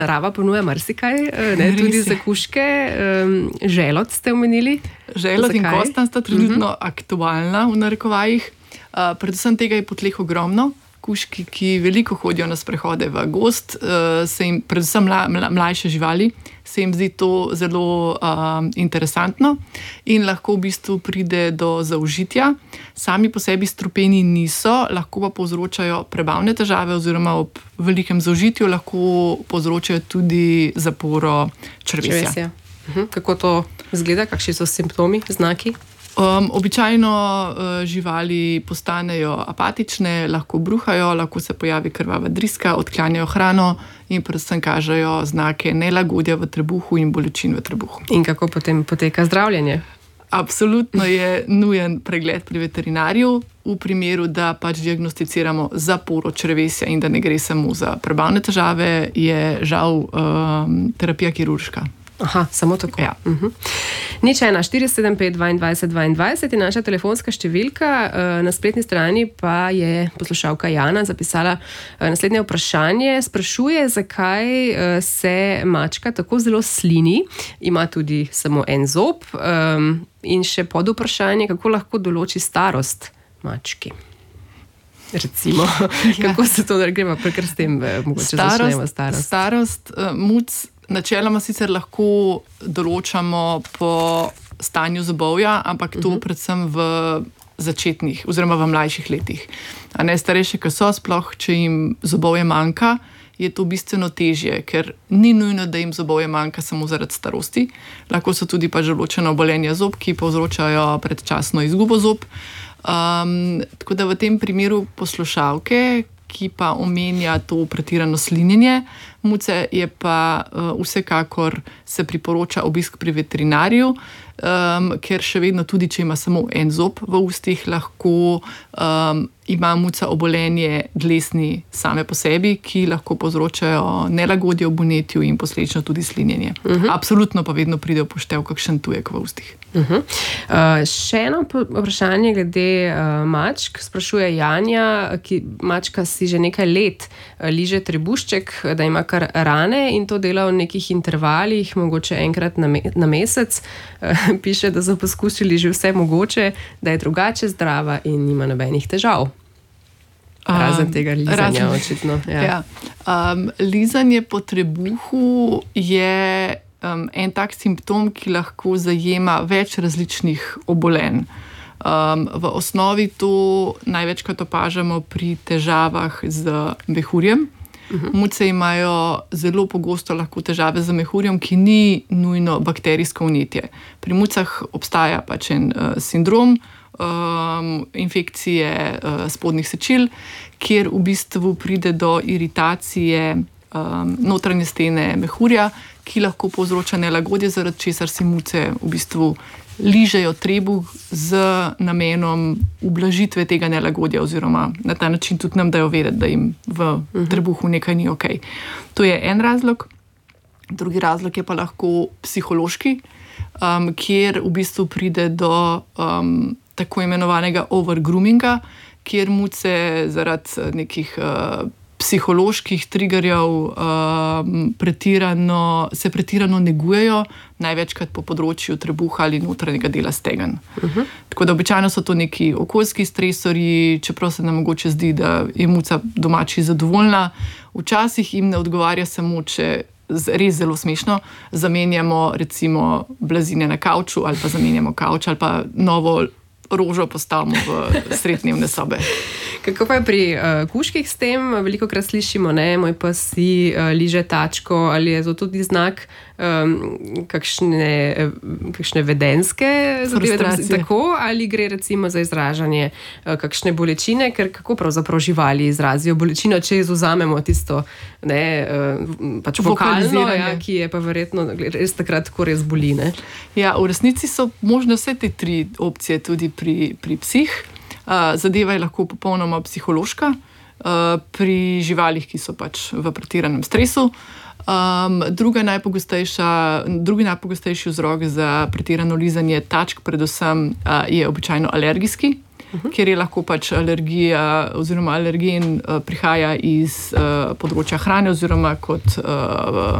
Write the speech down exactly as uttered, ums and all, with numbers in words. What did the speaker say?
Narava ponuja marsikaj, ne, tudi za kužke. Želod ste omenili? Želod in kostan sta trenutno uh-huh. aktualna v narekovajih. Uh, predvsem tega je po tleh ogromno. Kužki, ki veliko hodijo na sprehode v gozd, uh, se jim, predvsem mla, mla, mlajše živali, se jim zdi to zelo uh, interesantno in lahko v bistvu pride do zaužitja. Sami po sebi strupeni niso, lahko pa povzročajo prebavne težave oziroma ob velikem zaužitju lahko povzročajo tudi zaporo črevesja. črevesja. Uh-huh. Kako to izgleda? Kakšni so simptomi, znaki? Um, običajno uh, živali postanejo apatične, lahko bruhajo, lahko se pojavi krvava driska, odklanjajo hrano in predvsem kažejo znake nelagodja v trebuhu in bolečin v trebuhu. In kako potem poteka zdravljenje? Absolutno je nujen pregled pri veterinarju v primeru, da pač diagnosticiramo zaporo črevesja in da ne gre samo za prebavne težave, je žal um, terapija kirurška. Aha, samo tako. Ja. Uh-huh. Nič ena, štiri sedem pet dvaindvajset dvaindvajset je naša telefonska številka, na spletni strani pa je poslušalka Jana zapisala naslednje vprašanje. Sprašuje, zakaj se mačka tako zelo slini, ima tudi samo en zob, in še pod vprašanje, kako lahko določi starost mački. Recimo, ja. Kako se to gremo prekar s tem, mogoče začnemo starost. Starost, uh, muc načeloma sicer lahko določamo po stanju zobovja, ampak to uh-huh. predvsem v začetnih oziroma v mlajših letih. A ne starejše, ki so, sploh če jim zobovje manjka, je to bistveno težje, ker ni nujno, da jim zobovje manjka samo zaradi starosti. Lahko so tudi pač določena obolenja zob, ki povzročajo predčasno izgubo zob. Um, tako da v tem primeru poslušalke, ki pa omenja to pretirano slinjenje muce, je pa uh, vsekakor se priporoča obisk pri veterinarju, um, ker še vedno tudi, če ima samo en zob v ustih, lahko um, ima muca obolenje dlesni same po sebi, ki lahko povzročajo nelagodje v vnetju in posledično tudi slinjenje. Uh-huh. Absolutno pa vedno pride v poštev kakšen tujek v ustih. Uh-huh. Uh, še eno vprašanje glede uh, mačk. Sprašuje Janja, ki mačka si že nekaj let uh, liže trebušček, da ima kar rane in to dela v nekih intervalih, mogoče enkrat na, me- na mesec. Uh, piše, da so poskusili že vse mogoče, da je drugače zdrava in nima nobenih težav. Razen tega lizanja, Razen, očitno. Ja. Ja. Um, lizanje po trebuhu je um, en tak simptom, ki lahko zajema več različnih obolenj. Um, v osnovi to največkrat opažamo pri težavah z mehurjem. Uh-huh. Muce imajo zelo pogosto lahko težave z mehurjem, ki ni nujno bakterijsko vnetje. Pri mucah obstaja pač en uh, sindrom, Um, infekcije uh, spodnjih sečil, kjer v bistvu pride do iritacije um, notranje stene mehurja, ki lahko povzroča nelagodje, zaradi česar si muce v bistvu ližejo trebuh z namenom ublažitve tega nelagodja oziroma na ta način tudi nam dajo vedeti, da jim v uh-huh. trebuhu nekaj ni ok. To je en razlog. Drugi razlog je pa lahko psihološki, um, kjer v bistvu pride do um, tako imenovanega overgroominga, kjer muce zaradi nekih uh, psiholoških triggerjev uh, pretirano, se pretirano negujejo, največkrat po področju trebuha ali notranjega dela stegen. Uh-huh. Tako da običajno so to neki okoljski stresorji, čeprav se nam mogoče zdi, da je muca domači zadovoljna. Včasih jim ne odgovarja samo, če res zelo smešno zamenjamo recimo blazine na kavču ali pa zamenjamo kavč ali pa novo rožo postavimo v srednjevne sobe. Kako pa je pri uh, kužkih s tem? Veliko krat slišimo, ne, moj pes si uh, liže tačko, ali je to tudi znak um, kakšne, kakšne vedenske zadeve, tako, ali gre recimo za izražanje uh, kakšne bolečine, ker kako pravzaprav živali izrazijo bolečino, če izvzamemo tisto ne, uh, pač vokalno, ja, ki je pa verjetno res takrat, ko res boli. Ne? Ja, v resnici so možne vse te tri opcije tudi pri, pri psih. Uh, zadeva je lahko popolnoma psihološka, uh, pri živalih, ki so pač v pretiranem stresu. Um, druga najpogostejša, drugi najpogostejši vzrok za pretirano lizanje tačk predvsem uh, je običajno alergijski. uh-huh. kjer je lahko pač alergija oziroma alergen uh, prihaja iz uh, področja hrane oziroma kot uh,